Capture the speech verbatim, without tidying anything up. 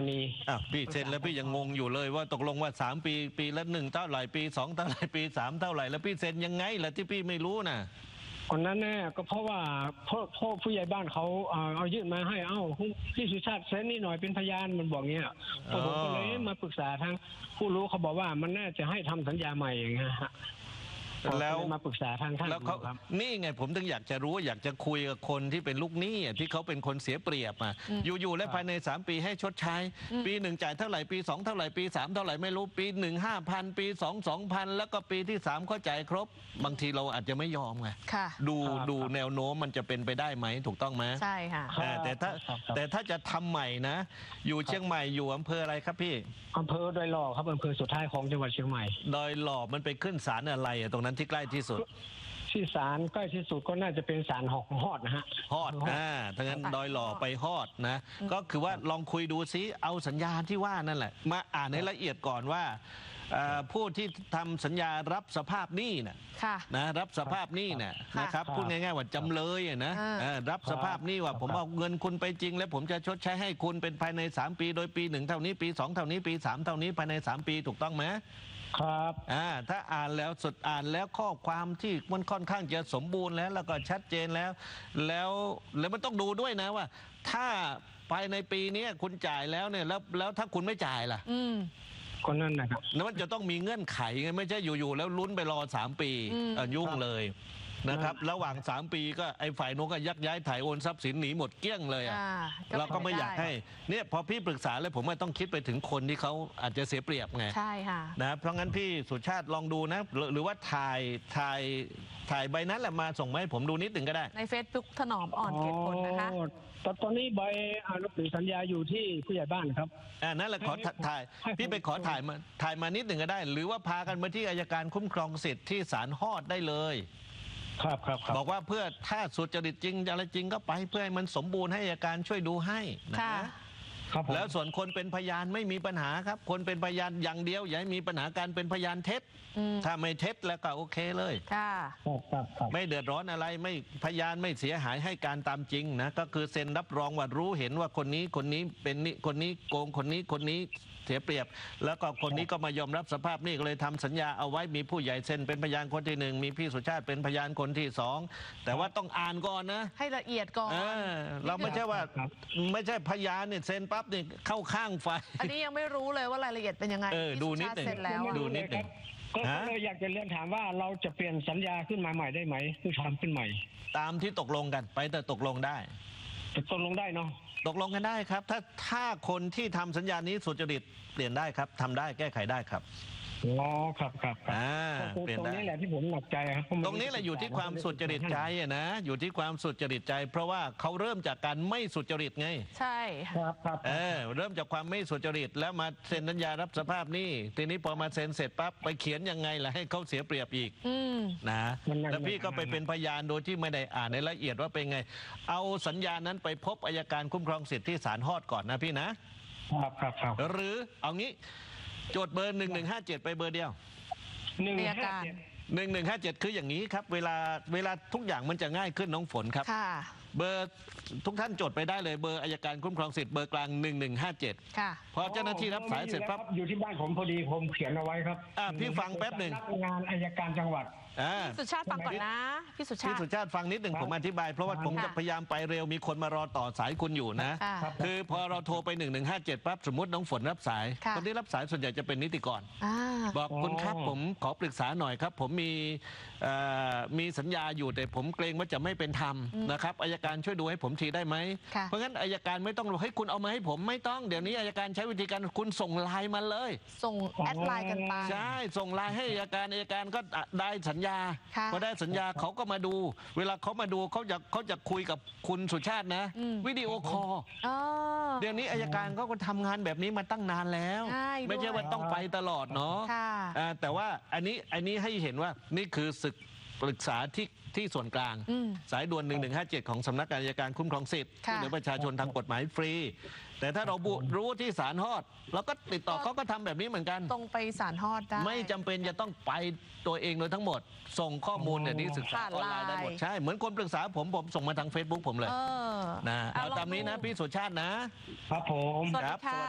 ณีอ่ะพี่เซ็นแล้วพี่ยังงงอยู่เลยว่าตกลงว่าสามปีปีละหนึ่งเท่าไหร่ปีสองเท่าไหร่ปีสามเท่าไหร่แล้วพี่เซ็นยังไงล่ะที่พี่ไม่รู้นะคนนั้นแน่ก็เพราะว่าพ่อพ่อผู้ใหญ่บ้านเขาเอายื่นมาให้เอ้าพี่สุชาติเซ็นนี่หน่อยเป็นพยานมันบอกเงี้ยผมก็เลยมาปรึกษาทางผู้รู้เขาบอกว่ามันน่าจะให้ทำสัญญาใหม่อย่างเงี้ยฮะแล้วมาปรึกษาทางท่านแล้วเขานี่ไงผมถึงอยากจะรู้อยากจะคุยกับคนที่เป็นลูกหนี้ที่เขาเป็นคนเสียเปรียบอ่ะอยู่ๆและภายในสามปีให้ชดใช้ปีหนึ่งจ่ายเท่าไหร่ปีสองเท่าไหร่ปีสามเท่าไหร่ไม่รู้ปีหนึ่งห้าพันปีสองสองพันแล้วก็ปีที่สามเขาจ่ายครบบางทีเราอาจจะไม่ยอมไงดูดูแนวโน้มมันจะเป็นไปได้ไหมถูกต้องไหมใช่ค่ะแต่ถ้าแต่ถ้าจะทำใหม่นะอยู่เชียงใหม่อยู่อำเภออะไรครับพี่อำเภอดอยหล่อครับอำเภอสุดท้ายของจังหวัดเชียงใหม่ดอยหล่อมันไปขึ้นศาลอะไรตรงนั้นที่ใกล้ที่สุดที่ศาลใกล้ที่สุดก็น่าจะเป็นศาลหอกฮอดนะฮะฮอดอ่าทั้งนั้นดอยหล่อไปฮอดนะก็คือว่าลองคุยดูซิเอาสัญญาที่ว่านั่นแหละมาอ่านให้ละเอียดก่อนว่าผู้ที่ทำสัญญารับสภาพหนี้นะนะรับสภาพหนี้นะนะครับพูดง่ายๆว่าจำเลยนะรับสภาพหนี้ว่าผมเอาเงินคุณไปจริงแล้วผมจะชดใช้ให้คุณเป็นภายในสามปีโดยปีหนึ่งเท่านี้ปีสองเท่านี้ปีสามเท่านี้ภายในสามปีถูกต้องไหมครับอ่าถ้าอ่านแล้วสุดอ่านแล้วข้อความที่มันค่อนข้างจะสมบูรณ์แล้วแล้วก็ชัดเจนแล้วแล้วแล้วมันต้องดูด้วยนะว่าถ้าภายในปีนี้คุณจ่ายแล้วเนี่ยแล้วแล้วถ้าคุณไม่จ่ายล่ะอืมคนนั้นนะครับแล้วมันจะต้องมีเงื่อนไขไงไม่ใช่อยู่ๆแล้วลุ้นไปรอสามปียุ่งเลยนะครับระหว่างสามปีก็ไอ้ฝ่ายโน้นก็ยักย้ายถ่ายโอนทรัพย์สินหนีหมดเกลี้ยงเลยอ่ะเราก็ไม่อยากให้เนี่ยพอพี่ปรึกษาเลยผมไม่ต้องคิดไปถึงคนที่เขาอาจจะเสียเปรียบไงใช่ค่ะนะเพราะงั้นพี่สุชาติลองดูนะหรือว่าถ่ายถ่ายถ่ายใบนั้นแหละมาส่งมาให้ผมดูนิดหนึ่งก็ได้ใน Facebook ถนอมอ่อนเกตผลนะคะตอนนี้ใบอนุมัติสัญญาอยู่ที่ผู้ใหญ่บ้านครับอ่านั่นแหละขอถ่ายพี่ไปขอถ่ายมาถ่ายมานิดหนึ่งก็ได้หรือว่าพากันมาที่อัยการคุ้มครองสิทธิ์ที่ศาลฮอดได้เลยครับครับบอกว่าเพื่อถ้าสุจริตจริงอะไรจริงก็ไปเพื่อให้มันสมบูรณ์ให้อัยการช่วยดูให้นะแล้วส่วนคนเป็นพยานไม่มีปัญหาครับคนเป็นพยานอย่างเดียวอย่าให้มีปัญหาการเป็นพยานเท็จถ้าไม่เท็จแล้วก็โอเคเลยค่ะไม่เดือดร้อนอะไรไม่พยานไม่เสียหายให้การตามจริงนะก็คือเซ็นรับรองว่ารู้เห็นว่าคนนี้คนนี้เป็นนี่คนนี้โกงคนนี้คนนี้เสียเปรียบแล้วก็คนนี้ก็มายอมรับสภาพนี่ก็เลยทำสัญญาเอาไว้มีผู้ใหญ่เซ็นเป็นพยานคนที่หนึ่งมีพี่สุชาติเป็นพยานคนที่สองแต่ว่าต้องอ่านก่อนนะให้ละเอียดก่อนเราไม่ใช่ว่าไม่ใช่พยานเนี่ยเซ็นปั๊บเนี่ยเข้าข้างฝ่ายอันนี้ยังไม่รู้เลยว่ารายละเอียดเป็นยังไงดูนิดหนึ่งดูนิดหนึ่งก็เลยอยากจะเรียนถามว่าเราจะเปลี่ยนสัญญาขึ้นมาใหม่ได้ไหมคือทำขึ้นใหม่ตามที่ตกลงกันไปแต่ตกลงได้ตกลงได้เนาะตกลงกันได้ครับถ้าถ้าคนที่ทำสัญญานี้สุจริตเปลี่ยนได้ครับทำได้แก้ไขได้ครับอ๋อครับครับอ่าตรงนี้แหละที่ผมหนักใจครับตรงนี้แหละอยู่ที่ความสุจริตใจนะอยู่ที่ความสุจริตใจเพราะว่าเขาเริ่มจากการไม่สุจริตไงใช่ครับครับเออเริ่มจากความไม่สุจริตแล้วมาเซ็นสัญญารับสภาพหนี้ทีนี้พอมาเซ็นเสร็จปั๊บไปเขียนยังไงล่ะให้เขาเสียเปรียบอีกนะแล้วพี่ก็ไปเป็นพยานโดยที่ไม่ได้อ่านในละเอียดว่าเป็นไงเอาสัญญานั้นไปพบอัยการคุ้มครองสิทธิ์ที่ศาลฮอดก่อนนะพี่นะครับครับครับหรือเอางี้โจทย์เบอร์หนึ่งหนึ่งห้าเจ็ดไปเบอร์เดียวหนึ่งห้าเจ็ดหนึ่งหนึ่งห้าเจ็ดคืออย่างนี้ครับเวลาเวลาทุกอย่างมันจะง่ายขึ้นน้องฝนครับเบอร์ทุกท่านจดไปได้เลยเบอร์อัยการคุ้มครองสิทธิ์เบอร์กลางหนึ่งหนึ่งห้าเจ็ดพอเจ้าหน้าที่รับสายเสร็จปั๊บอยู่ที่บ้านผมพอดีผมเขียนเอาไว้ครับอ่าพี่ฟังแป๊บหนึ่งงานอัยการจังหวัดพี่สุชาติฟังก่อนนะพี่สุชาติพี่สุชาติฟังนิดหนึ่งผมอธิบายเพราะว่าผมจะพยายามไปเร็วมีคนมารอต่อสายคุณอยู่นะคือพอเราโทรไปหนึ่งหนึ่งห้าเจ็ดปั๊บสมมติน้องฝนรับสายคนที่รับสายส่วนใหญ่จะเป็นนิติกรบอกคุณครับผมขอปรึกษาหน่อยครับผมมีมีสัญญาอยู่แต่ผมเกรงว่าจะไม่เป็นธรรมนะครับอัยการช่วยดูให้ผมทีได้ไหมเพราะงั้นอัยการไม่ต้องให้คุณเอามาให้ผมไม่ต้องเดี๋ยวนี้อัยการใช้วิธีการคุณส่งไลน์มาเลยส่งแอดไลน์กันไปใช่ส่งไลน์ให้อัยการอัยการก็ได้สัญญาพอได้สัญญาเขาก็มาดูเวลาเขามาดูเขาจะเขาจะคุยกับคุณสุชาตินะวิดีโอคอลเดี๋ยวนี้อัยการเขาก็ทำงานแบบนี้มาตั้งนานแล้วไม่ใช่ว่าต้องไปตลอดเนาะแต่ว่าอันนี้อันนี้ให้เห็นว่านี่คือศึกปรึกษาที่ที่ส่วนกลางสายด่วนหนึ่งหนึ่งห้าเจ็ดของสำนักงานอัยการคุ้มครองสิทธิ์ช่วยเหลือประชาชนทางกฎหมายฟรีแต่ถ้าเรารู้ที่ศาลฮอดเราก็ติดต่อเขาก็ทำแบบนี้เหมือนกันตรงไปศาลฮอดได้ไม่จำเป็นจะต้องไปตัวเองโดยทั้งหมดส่งข้อมูลเนี่ยนี่ศึกษาออนไลน์ได้หมดใช่เหมือนคนปรึกษาผมผมส่งมาทาง Facebook ผมเลยนะเอาตามนี้นะพี่สุชาตินะครับผมครับ